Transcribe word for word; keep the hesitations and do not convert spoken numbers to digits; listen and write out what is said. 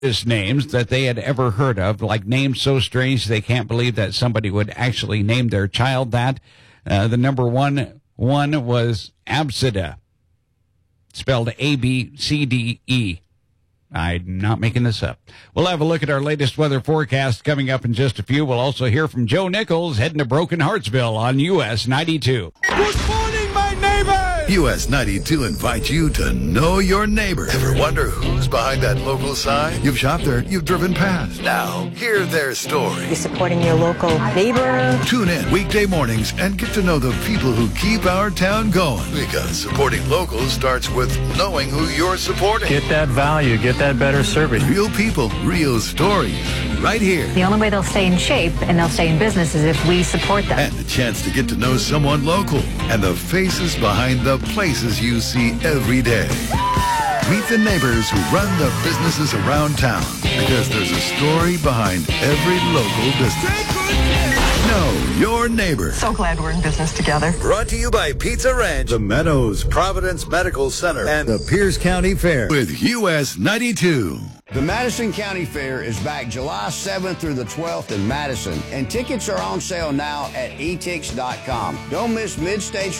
names that they had ever heard of, like names so strange they can't believe that somebody would actually name their child that. Uh, the number one one was Absida, spelled A B C D E. I'm not making this up. We'll have a look at our latest weather forecast coming up in just a few. We'll also hear from Joe Nichols heading to Broken Heartsville on U S ninety-two. Good morning, my neighbor! U S ninety-two invites you to know your neighbor. Ever wonder who's behind that local sign? You've shopped there, you've driven past. Now, hear their story. You're supporting your local neighbor. Tune in weekday mornings and get to know the people who keep our town going. Because supporting locals starts with knowing who you're supporting. Get that value, get that better service. Real people, real stories, right here. The only way they'll stay in shape and they'll stay in business is if we support them. And the chance to get to know someone local and the faces behind the places you see every day. Meet the neighbors who run the businesses around town, because there's a story behind every local business. Know your neighbor. So glad we're in business together. Brought to you by Pizza Ranch, the Meadows, Providence Medical Center, and the Pierce County Fair with U S ninety-two. The Madison County Fair is back July seventh through the twelfth in Madison, and tickets are on sale now at e tix dot com. Don't miss Mid-States